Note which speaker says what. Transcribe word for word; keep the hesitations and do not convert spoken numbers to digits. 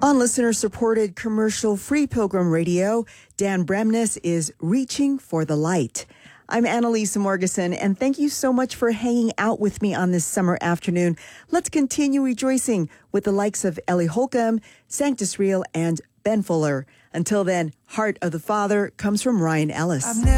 Speaker 1: On listener-supported commercial-free Pilgrim Radio, Dan Bremnes is Reaching for the Light. I'm Annalisa Morgeson, and thank you so much for hanging out with me on this summer afternoon. Let's continue rejoicing with the likes of Ellie Holcomb, Sanctus Real, and Ben Fuller. Until then, Heart of the Father comes from Ryan Ellis.